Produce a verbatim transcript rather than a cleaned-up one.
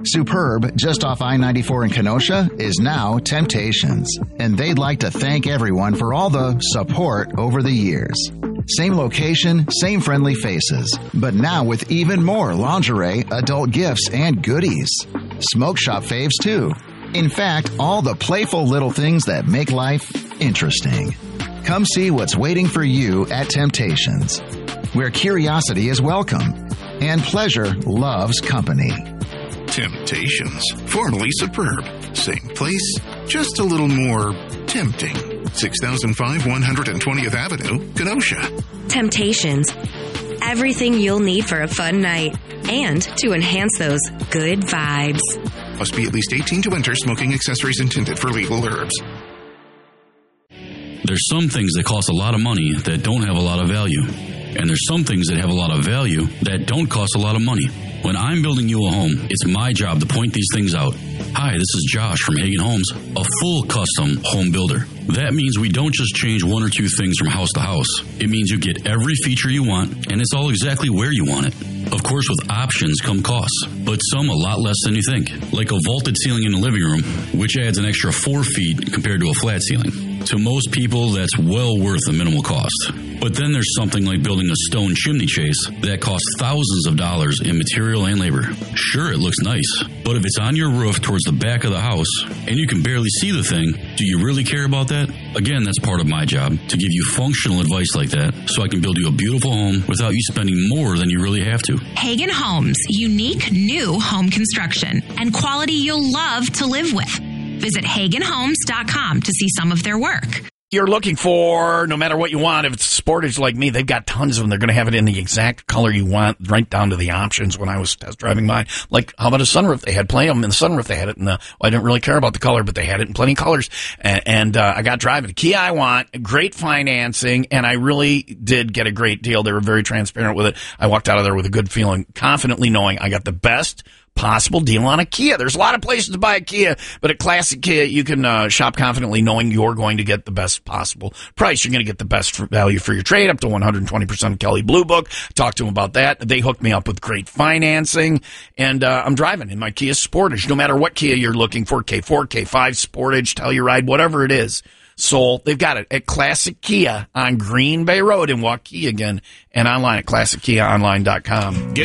Superb, just off I ninety-four in Kenosha, is now Temptations, and they'd like to thank everyone for all the support over the years. Same location, same friendly faces, but now with even more lingerie, adult gifts, and goodies. Smoke shop faves, too. In fact, all the playful little things that make life interesting. Come see what's waiting for you at Temptations, where curiosity is welcome and pleasure loves company. Temptations, formerly Superb. Same place, just a little more tempting. six thousand five, one hundred twentieth Avenue, Kenosha. Temptations. Everything you'll need for a fun night and to enhance those good vibes. Must be at least eighteen to enter. Smoking accessories intended for legal herbs. There's some things that cost a lot of money that don't have a lot of value. And there's some things that have a lot of value that don't cost a lot of money. When I'm building you a home, it's my job to point these things out. Hi, this is Josh from Hagen Homes, a full custom home builder. That means we don't just change one or two things from house to house. It means you get every feature you want, and it's all exactly where you want it. Of course, with options come costs, but some a lot less than you think. Like a vaulted ceiling in the living room, which adds an extra four feet compared to a flat ceiling. To most people, that's well worth the minimal cost. But then there's something like building a stone chimney chase that costs thousands of dollars in material and labor. Sure, it looks nice, but if it's on your roof towards the back of the house and you can barely see the thing, do you really care about that? Again, that's part of my job, to give you functional advice like that so I can build you a beautiful home without you spending more than you really have to. Hagen Homes, unique new home construction and quality you'll love to live with. Visit Hagen Homes dot com to see some of their work. You're looking for, no matter what you want, if it's Sportage like me, they've got tons of them. They're going to have it in the exact color you want, right down to the options. When I was test driving mine, like, how about a sunroof? They had plenty of them in the sunroof. They had it in the, well, I didn't really care about the color, but they had it in plenty of colors. And, and uh, I got driving the Kia I want, great financing, and I really did get a great deal. They were very transparent with it. I walked out of there with a good feeling, confidently knowing I got the best possible deal on a Kia. There's a lot of places to buy a Kia, but at Classic Kia, you can uh, shop confidently knowing you're going to get the best possible price. You're going to get the best for value for your trade, up to one hundred twenty percent Kelly Blue Book. Talked to them about that. They hooked me up with great financing, and uh, I'm driving in my Kia Sportage. No matter what Kia you're looking for, K four, K five, Sportage, Telluride, whatever it is. So they've got it at Classic Kia on Green Bay Road in Waukegan, and online at classic kia online dot com. Get